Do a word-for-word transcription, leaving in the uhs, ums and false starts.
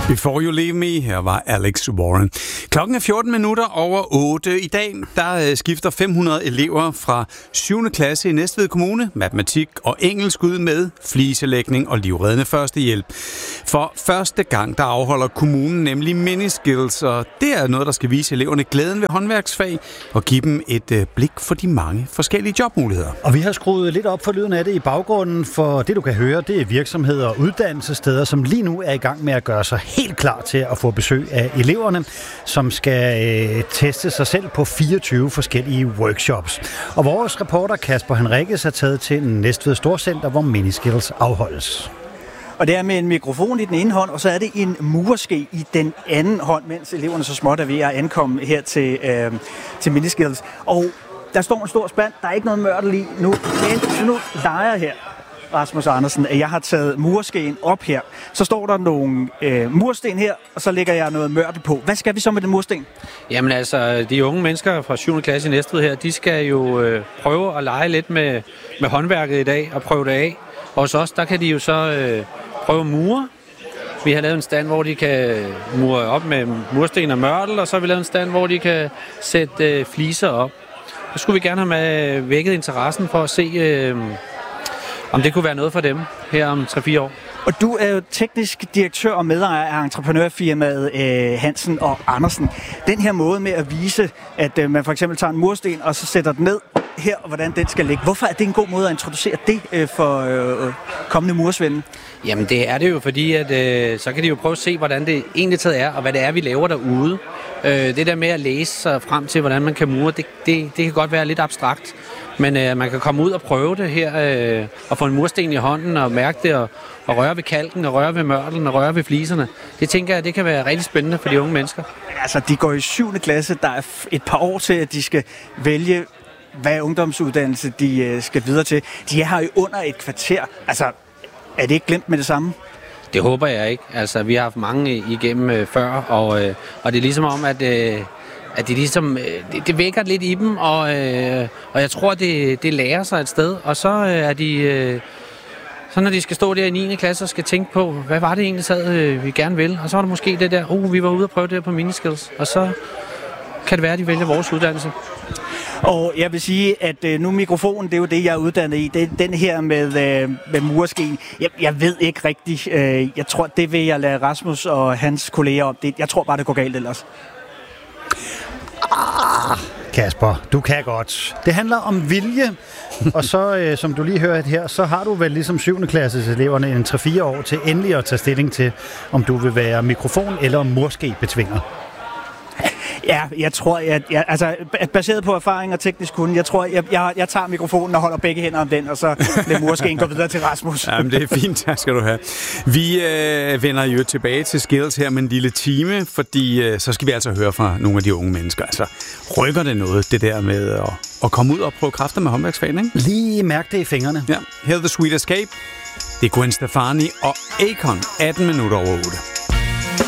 Before You Leave Me, her var Alex Warren. Klokken er fjorten minutter over otte. I dag der skifter fem hundrede elever fra syvende klasse i Næstved Kommune matematik og engelsk ud med fliselægning og livreddende førstehjælp. For første gang der afholder kommunen nemlig miniskills, og det er noget, der skal vise eleverne glæden ved håndværksfag og give dem et blik for de mange forskellige jobmuligheder. Og vi har skruet lidt op for lyden af det i baggrunden, for det du kan høre, det er virksomheder og uddannelsessteder, som lige nu er i gang med at gøre sig helt klar til at få besøg af eleverne, som skal øh, teste sig selv på fireogtyve forskellige workshops. Og vores reporter Kasper Henriques er taget til Næstved Storcenter, hvor miniskills afholdes. Og det er med en mikrofon i den ene hånd, og så er det en murske i den anden hånd, mens eleverne så småt er ved at ankomme her til, øh, til miniskills. Og der står en stor spand, der er ikke noget mørtel i nu, men så nu leger her Rasmus Andersen, at jeg har taget murskeen op her. Så står der nogle øh, mursten her, og så lægger jeg noget mørtel på. Hvad skal vi så med den mursten? Jamen altså, de unge mennesker fra syvende klasse i Næstved her, de skal jo øh, prøve at lege lidt med, med håndværket i dag og prøve det af. Og hos os, der kan de jo så øh, prøve at mure. Vi har lavet en stand, hvor de kan mure op med mursten og mørtel, og så har vi lavet en stand, hvor de kan sætte øh, fliser op. Så skulle vi gerne have med vækket interessen for at se, øh, om det kunne være noget for dem her om tre fire år. Og du er jo teknisk direktør og medejer af entreprenørfirmaet øh, Hansen og Andersen. Den her måde med at vise, at øh, man for eksempel tager en mursten og så sætter den ned her, og hvordan den skal ligge. Hvorfor er det en god måde at introducere det øh, for øh, kommende mursvende? Jamen det er det jo, fordi at, øh, så kan de jo prøve at se, hvordan det egentlig taget er, og hvad det er, vi laver derude. Øh, det der med at læse sig frem til, hvordan man kan mure, det, det, det kan godt være lidt abstrakt. Men øh, man kan komme ud og prøve det her, øh, og få en mursten i hånden og mærke det, og, og røre ved kalken, og røre ved mørtlen, og røre ved fliserne. Det tænker jeg, det kan være rigtig spændende for de unge mennesker. Altså, de går i syvende klasse, der er et par år til, at de skal vælge, hvad ungdomsuddannelse de øh, skal videre til. De er her jo under et kvarter. Altså, er det ikke glemt med det samme? Det håber jeg ikke. Altså, vi har haft mange igennem øh, før, og, øh, og det er ligesom om, at... Øh, at det ligesom, det, det vækker lidt i dem, og, øh, og jeg tror, det, det lærer sig et sted, og så øh, er de, øh, så når de skal stå der i niende klasse og skal tænke på, hvad var det egentlig, sad, øh, vi gerne vil, og så var det måske det der, uh, vi var ude og prøve det her på miniskills, og så kan det være, at de vælger vores uddannelse. Og jeg vil sige, at øh, nu mikrofonen, det er jo det, jeg er uddannet i, det er den her med, øh, med murskeen. Jeg, jeg ved ikke rigtigt, øh, jeg tror, det vil jeg lade Rasmus og hans kolleger om. Det, jeg tror bare, det går galt ellers. Ah, Kasper, du kan godt. Det handler om vilje, og så, øh, som du lige hørte her, så har du vel ligesom syvende klasses eleverne en tre fire år til endelig at tage stilling til, om du vil være mikrofon- eller murskebetvinger. Ja, jeg tror, at jeg, altså, baseret på erfaring og teknisk kunde, jeg tror, jeg, jeg, jeg tager mikrofonen og holder begge hænder om den, og så lader murskeen gå videre til Rasmus. Jamen, det er fint, tak skal du have. Vi øh, vender jo tilbage til skills her med en lille time, fordi øh, så skal vi altså høre fra nogle af de unge mennesker. Altså, rykker det noget, det der med at, at komme ud og prøve kræfter med håndværksfagen, ikke? Lige mærke det i fingrene. Ja, her er The Sweet Escape. Det er Gwen Stefani og Akon, atten minutter over otte.